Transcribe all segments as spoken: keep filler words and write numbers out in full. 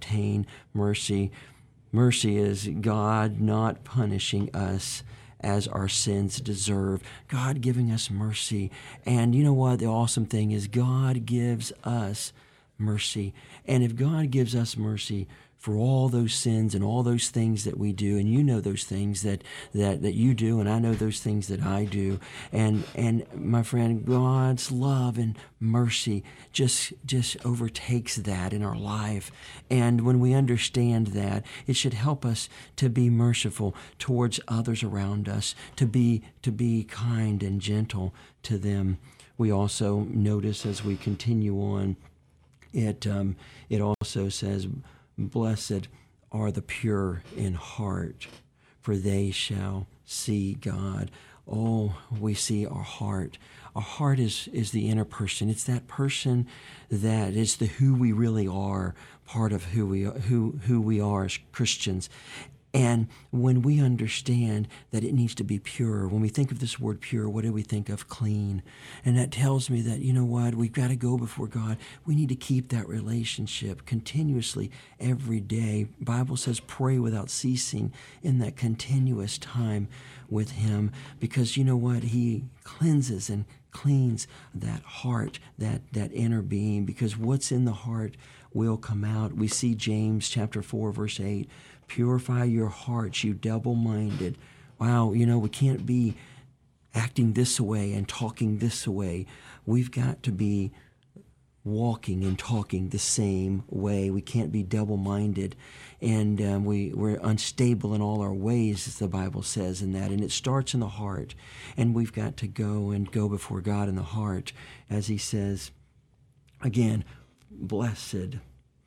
obtain mercy. Mercy is God not punishing us as our sins deserve. God giving us mercy. And you know what? The awesome thing is God gives us mercy. And if God gives us mercy for all those sins and all those things that we do, and you know those things that, that, that you do, and I know those things that I do, and and my friend, God's love and mercy just just overtakes that in our life. And when we understand that, it should help us to be merciful towards others around us, to be to be kind and gentle to them. We also notice as we continue on, it um, it also says, blessed are the pure in heart, for they shall see God. Oh, we see our heart. Our heart is, is the inner person. It's that person that is the who we really are, part of who we who who we are as Christians. And when we understand that it needs to be pure, when we think of this word pure, what do we think of? Clean. And that tells me that, you know what, we've got to go before God. We need to keep that relationship continuously every day. Bible says pray without ceasing in that continuous time with Him, because you know what? He cleanses and cleans that heart, that, that inner being, because what's in the heart will come out. We see James chapter four, verse eight, purify your hearts, you double-minded. Wow, you know, we can't be acting this way and talking this way. We've got to be walking and talking the same way. We can't be double-minded. And um, we, we're unstable in all our ways, as the Bible says in that. And it starts in the heart. And we've got to go and go before God in the heart, as He says, again, blessed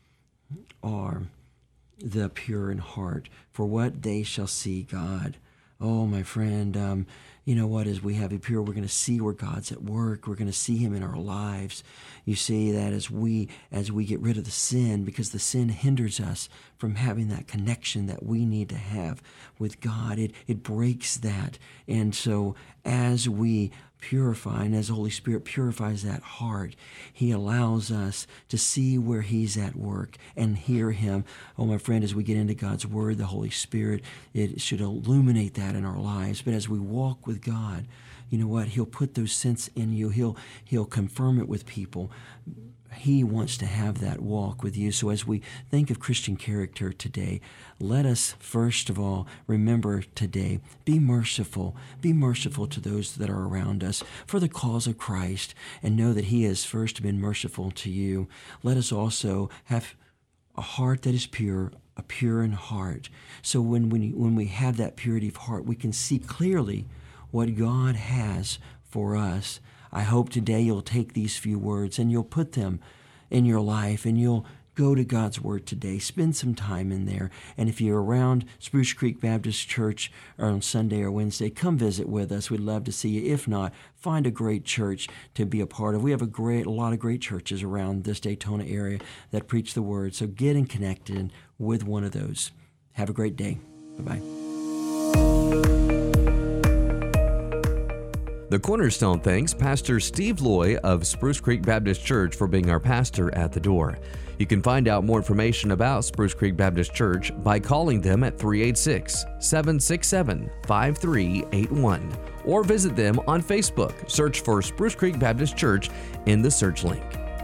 are the pure in heart, for what they shall see God. Oh, my friend, um, you know what? As we have a pure, we're going to see where God's at work. We're going to see Him in our lives. You see that as we as we get rid of the sin, because the sin hinders us from having that connection that we need to have with God. It it breaks that. And so as we purify, and as the Holy Spirit purifies that heart, He allows us to see where He's at work and hear Him. Oh, my friend, as we get into God's Word, the Holy Spirit, it should illuminate that in our lives. But as we walk with God, you know what? He'll put those sense in you. He'll He'll confirm it with people. He wants to have that walk with you. So as we think of Christian character today, let us first of all remember today, be merciful. Be merciful to those that are around us for the cause of Christ, and know that He has first been merciful to you. Let us also have a heart that is pure, a pure in heart. So when we, when we have that purity of heart, we can see clearly what God has for us. I hope today you'll take these few words and you'll put them in your life, and you'll go to God's Word today. Spend some time in there. And if you're around Spruce Creek Baptist Church or on Sunday or Wednesday, come visit with us. We'd love to see you. If not, find a great church to be a part of. We have a great, a lot of great churches around this Daytona area that preach the Word. So get in connected with one of those. Have a great day. Bye-bye. The Cornerstone thanks Pastor Steve Loy of Spruce Creek Baptist Church for being our pastor at the door. You can find out more information about Spruce Creek Baptist Church by calling them at three eight six, seven six seven, five three eight one or visit them on Facebook. Search for Spruce Creek Baptist Church in the search link.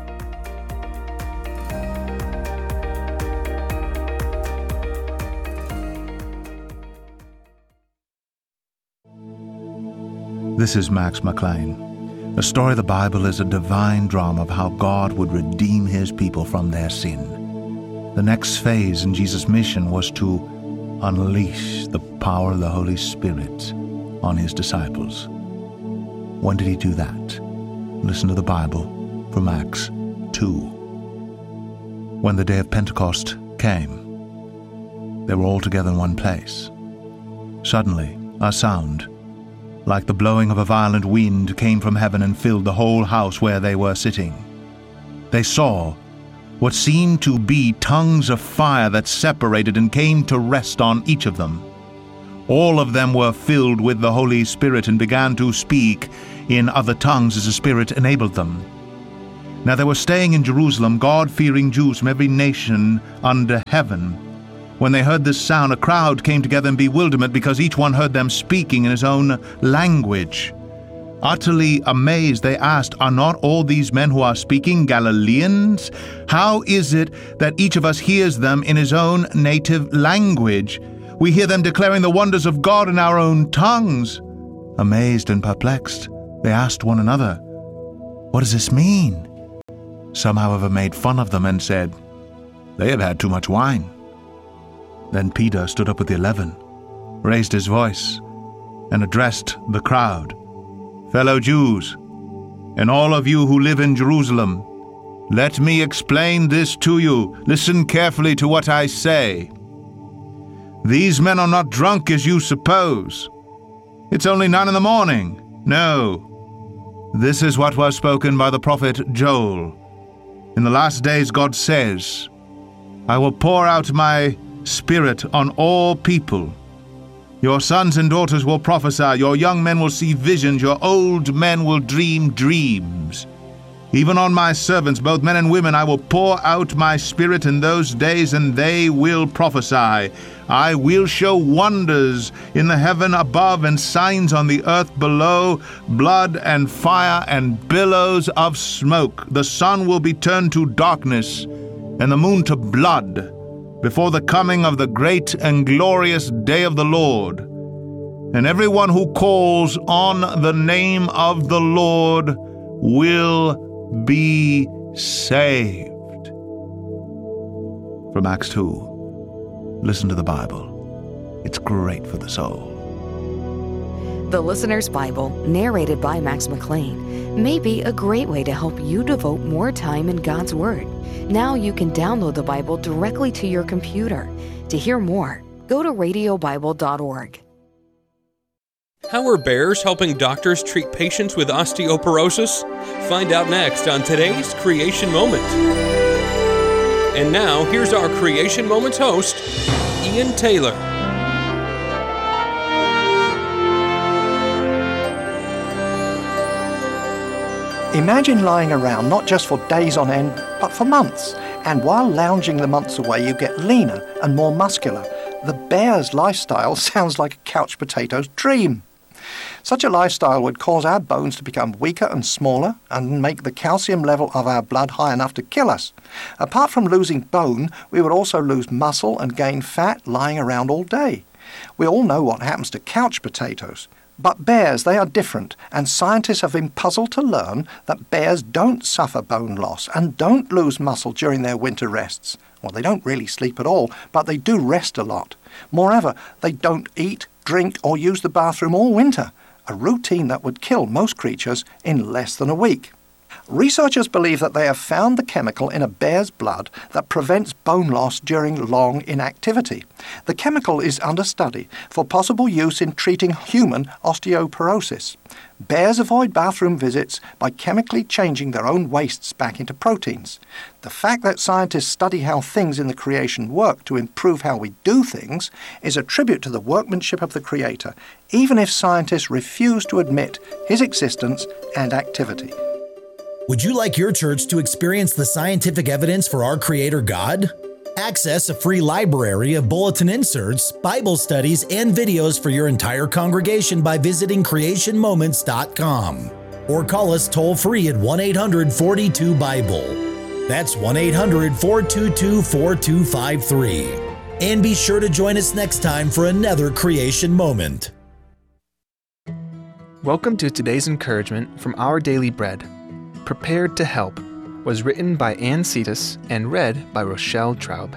This is Max McLean. The story of the Bible is a divine drama of how God would redeem His people from their sin. The next phase in Jesus' mission was to unleash the power of the Holy Spirit on His disciples. When did He do that? Listen to the Bible from Acts two. When the day of Pentecost came, they were all together in one place. Suddenly, a sound like the blowing of a violent wind came from heaven and filled the whole house where they were sitting. They saw what seemed to be tongues of fire that separated and came to rest on each of them. All of them were filled with the Holy Spirit and began to speak in other tongues as the Spirit enabled them. Now there were staying in Jerusalem God-fearing Jews from every nation under heaven. When they heard this sound, a crowd came together in bewilderment, because each one heard them speaking in his own language. Utterly amazed, they asked, "Are not all these men who are speaking Galileans? How is it that each of us hears them in his own native language? We hear them declaring the wonders of God in our own tongues." Amazed and perplexed, they asked one another, "What does this mean?" Some, however, made fun of them and said, "They have had too much wine." Then Peter stood up with the eleven, raised his voice, and addressed the crowd. "Fellow Jews, and all of you who live in Jerusalem, let me explain this to you. Listen carefully to what I say. These men are not drunk as you suppose. It's only nine in the morning. No. This is what was spoken by the prophet Joel. In the last days God says, I will pour out my Spirit on all people. Your sons and daughters will prophesy, your young men will see visions, your old men will dream dreams. Even on my servants, both men and women, I will pour out my Spirit in those days, and they will prophesy. I will show wonders in the heaven above and signs on the earth below, blood and fire and billows of smoke. The sun will be turned to darkness and the moon to blood before the coming of the great and glorious day of the Lord. And everyone who calls on the name of the Lord will be saved. From Acts two. Listen to the Bible. It's great for the soul. The Listener's Bible, narrated by Max McLean, may be a great way to help you devote more time in God's Word. Now you can download the Bible directly to your computer. To hear more, go to radio bible dot org. How are bears helping doctors treat patients with osteoporosis? Find out next on today's Creation Moment. And now, here's our Creation Moments host, Ian Taylor. Imagine lying around not just for days on end, but for months. And while lounging the months away, you get leaner and more muscular. The bear's lifestyle sounds like a couch potato's dream. Such a lifestyle would cause our bones to become weaker and smaller and make the calcium level of our blood high enough to kill us. Apart from losing bone, we would also lose muscle and gain fat lying around all day. We all know what happens to couch potatoes. But bears, they are different, and scientists have been puzzled to learn that bears don't suffer bone loss and don't lose muscle during their winter rests. Well, they don't really sleep at all, but they do rest a lot. Moreover, they don't eat, drink, or use the bathroom all winter, a routine that would kill most creatures in less than a week. Researchers believe that they have found the chemical in a bear's blood that prevents bone loss during long inactivity. The chemical is under study for possible use in treating human osteoporosis. Bears avoid bathroom visits by chemically changing their own wastes back into proteins. The fact that scientists study how things in the creation work to improve how we do things is a tribute to the workmanship of the Creator, even if scientists refuse to admit His existence and activity. Would you like your church to experience the scientific evidence for our Creator God? Access a free library of bulletin inserts, Bible studies, and videos for your entire congregation by visiting creation moments dot com. Or call us toll-free at one eight hundred four two Bible. That's one eight hundred four two two four two five three. And be sure to join us next time for another Creation Moment. Welcome to today's encouragement from Our Daily Bread. Prepared to Help was written by Ann Cetus and read by Rochelle Traub.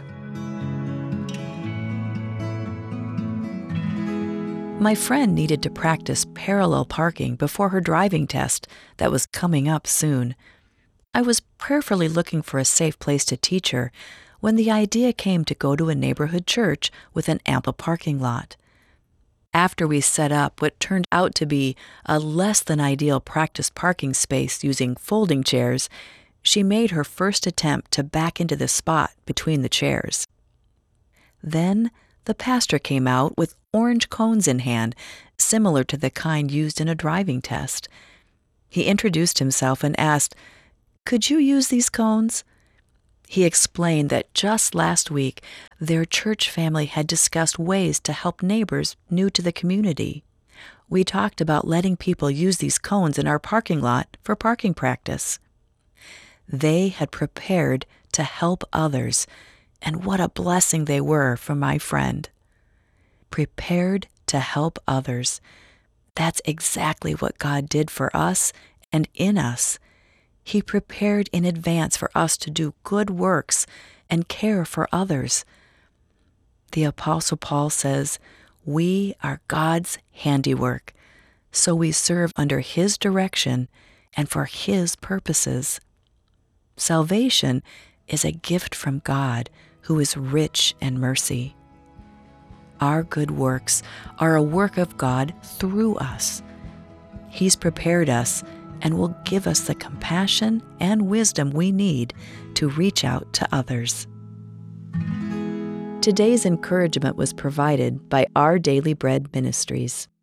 My friend needed to practice parallel parking before her driving test that was coming up soon. I was prayerfully looking for a safe place to teach her when the idea came to go to a neighborhood church with an ample parking lot. After we set up what turned out to be a less than ideal practice parking space using folding chairs, she made her first attempt to back into the spot between the chairs. Then the pastor came out with orange cones in hand, similar to the kind used in a driving test. He introduced himself and asked, Could you use these cones? He explained that just last week, their church family had discussed ways to help neighbors new to the community. We talked about letting people use these cones in our parking lot for parking practice. They had prepared to help others, and what a blessing they were for my friend. Prepared to help others. That's exactly what God did for us and in us. He prepared in advance for us to do good works and care for others. The Apostle Paul says, "We are God's handiwork," so we serve under His direction and for His purposes. Salvation is a gift from God, who is rich in mercy. Our good works are a work of God through us. He's prepared us and will give us the compassion and wisdom we need to reach out to others. Today's encouragement was provided by Our Daily Bread Ministries.